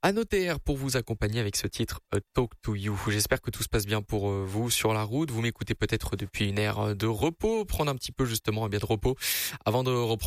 Notaire pour vous accompagner avec ce titre Talk to You. J'espère que tout se passe bien pour vous sur la route. Vous m'écoutez peut-être depuis une ère de repos, prendre un petit peu justement bien de repos avant de reprendre